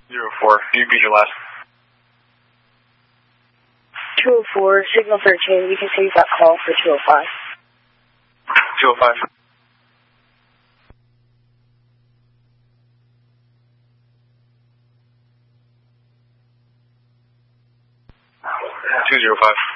04. You repeat your last. 204, signal 13. You can save that call for 205. 205. Two 205.